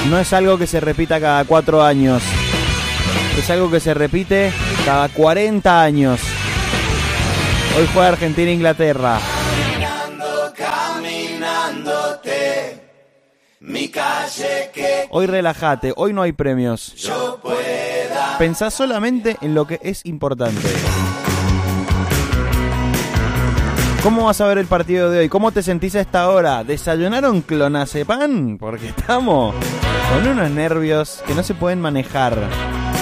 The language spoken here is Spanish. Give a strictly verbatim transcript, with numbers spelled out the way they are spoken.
no es algo que se repita cada cuatro años. Es algo que se repite cada cuarenta años. Hoy juega Argentina e Inglaterra. Caminando, caminándote, mi calle que Hoy relájate, hoy no hay premios. yo pueda. Pensá solamente en lo que es importante. ¿Cómo vas a ver el partido de hoy? ¿Cómo te sentís a esta hora? ¿Desayunaron clonazepam? Porque estamos con unos nervios que no se pueden manejar.